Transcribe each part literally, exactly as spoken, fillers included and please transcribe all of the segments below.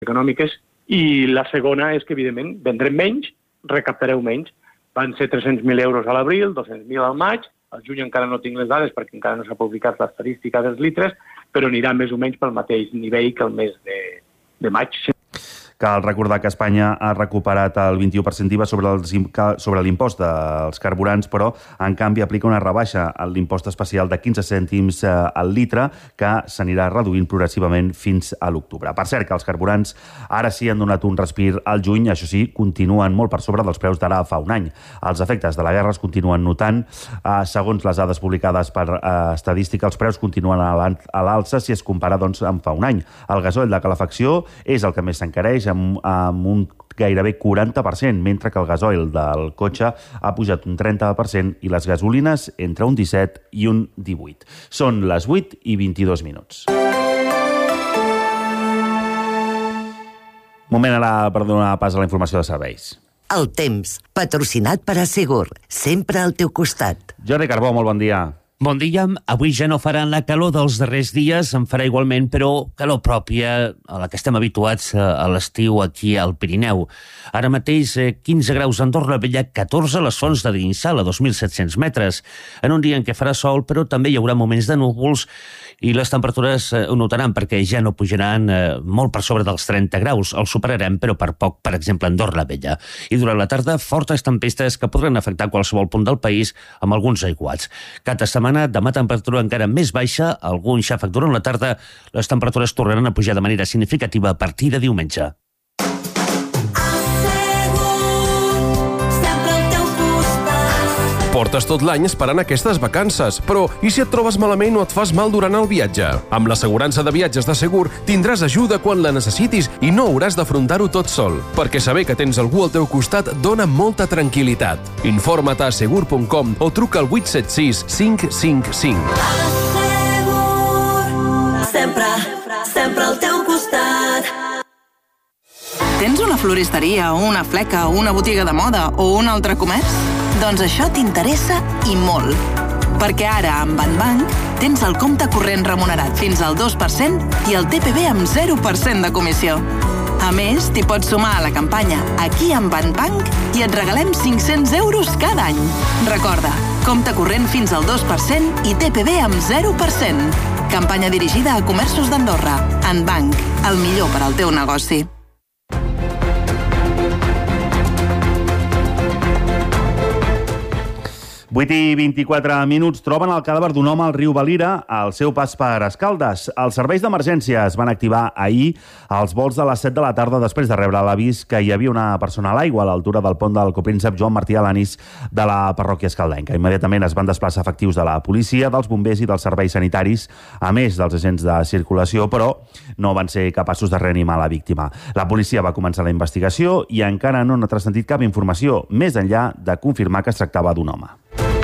econòmiques, i la segona és que, evidentment, vendrem menys, recaptareu menys. Van ser tres-cents mil euros a l'abril, dos-cents mil al maig, al juny encara no tinc les dades perquè encara no s'ha publicat l'estadística dels litres, però anirà més o menys pel mateix nivell que el mes de, de maig. Cal recordar que Espanya ha recuperat el vint-i-u per cent d'I V A sobre, els, sobre l'impost dels carburants, però, en canvi, aplica una rebaixa a l'impost especial de quinze cèntims al litre, que s'anirà reduint progressivament fins a l'octubre. Per cert, que els carburants ara sí han donat un respir al juny, això sí, continuen molt per sobre dels preus d'ara fa un any. Els efectes de la guerra es continuen notant. Segons les dades publicades per Estadística, els preus continuen a l'alça si es compara doncs, amb fa un any. El gasoil de calefacció és el que més s'encareix, amb, amb un gairebé quaranta per cent, mentre que el gasoil del cotxe ha pujat un trenta per cent i les gasolines entre un disset i un divuit. Són les vuit i vint-i-dos minuts. Moment ara per donar pas a la informació de serveis. El temps, patrocinat per Assegur, sempre al teu costat. Jordi Carbó, molt bon dia. Bon dia. Avui ja no farà la calor dels darrers dies, en farà igualment, però calor pròpia a la que estem habituats a l'estiu aquí al Pirineu. Ara mateix quinze graus a Andorra la Vella, catorze a les Fonts de Dirinsal, a dos mil set-cents metres. En un dia en què farà sol, però també hi haurà moments de núvols i les temperatures ho notaran perquè ja no pujaran eh, molt per sobre dels trenta graus. Els superarem, però per poc, per exemple, a Andorra la Vella. I durant la tarda, fortes tempestes que podran afectar qualsevol punt del país amb alguns aiguats. Cada setmana, demà temperatura encara més baixa, algun xàfec durant la tarda, les temperatures tornaran a pujar de manera significativa a partir de diumenge. Portes tot l'any esperant aquestes vacances, però i si et trobes malament o et fas mal durant el viatge? Amb l'assegurança de viatges de Segur tindràs ajuda quan la necessitis i no hauràs d'afrontar-ho tot sol, perquè saber que tens algú al teu costat dona molta tranquil·litat. Informa't a segur punt com o truca al vuit set sis cinc cinc cinc. Sempre, sempre al teu costat. Tens una floristeria, una fleca, una botiga de moda o un altre comerç? Doncs això t'interessa i molt. Perquè ara, amb Banbank, tens el compte corrent remunerat fins al dos per cent i el T P V amb zero per cent de comissió. A més, t'hi pots sumar a la campanya Aquí amb Banbank i et regalem cinc-cents euros cada any. Recorda, compte corrent fins al dos per cent i T P V amb zero per cent. Campanya dirigida a comerços d'Andorra. Banbank, el millor per al teu negoci. vuit i vint-i-quatre minuts. Troben el cadàver d'un home al riu Valira al seu pas per Escaldes. Els serveis d'emergència es van activar ahir als volts de les set de la tarda després de rebre l'avís que hi havia una persona a l'aigua a l'altura del pont del copríncep Joan Martí Alanis de la parròquia escaldenca. Immediatament es van desplaçar efectius de la policia, dels bombers i dels serveis sanitaris, a més dels agents de circulació, però no van ser capaços de reanimar la víctima. La policia va començar la investigació i encara no n'ha transmetit cap informació, més enllà de confirmar que es tractava d'un home.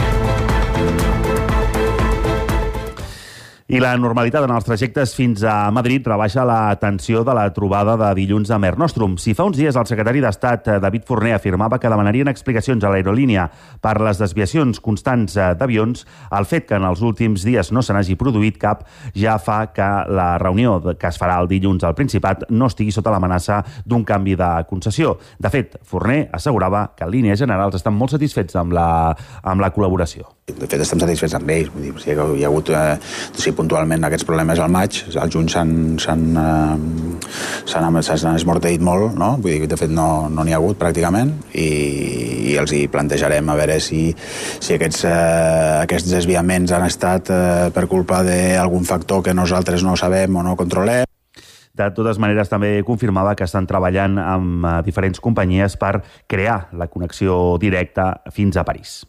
I la normalitat en els trajectes fins a Madrid rebaixa la tensió de la trobada de dilluns a Mare Nostrum. Si fa uns dies el secretari d'Estat, David Forner, afirmava que demanarien explicacions a l'aerolínia per les desviacions constants d'avions, el fet que en els últims dies no se n'hagi produït cap ja fa que la reunió que es farà el dilluns al Principat no estigui sota l'amenaça d'un canvi de concessió. De fet, Forner assegurava que en línies generals estan molt satisfets amb la, amb la col·laboració. De fet, estem satisfets amb ells. Vull dir, si hi ha hagut eh, si puntualment aquests problemes al maig, al juny s'han s'han eh, s'han esmorteït molt, no? Vull dir, de fet, no n'hi no ha hagut pràcticament i, i els hi plantejarem a veure si, si aquests, eh, aquests desviaments han estat eh, per culpa d'algun factor que nosaltres no sabem o no controlem. De totes maneres, també confirmava que estan treballant amb diferents companyies per crear la connexió directa fins a París.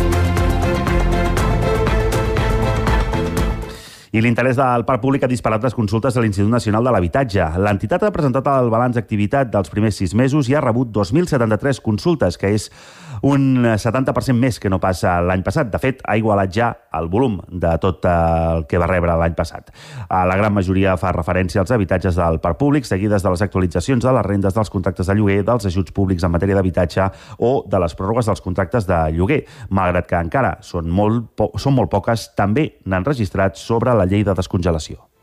I l'interès del parc públic ha disparat les consultes de l'Institut Nacional de l'Habitatge. L'entitat ha presentat el balanç d'activitat dels primers sis mesos i ha rebut dos mil setanta-tres consultes, que és un setanta per cent més que no passa l'any passat. De fet, ha igualat ja el volum de tot el que va rebre l'any passat. La gran majoria fa referència als habitatges del parc públic, seguides de les actualitzacions de les rendes dels contractes de lloguer, dels ajuts públics en matèria d'habitatge o de les pròrrogues dels contractes de lloguer. Malgrat que encara són molt, po- són molt poques, també n'han registrat sobre la llei de descongelació.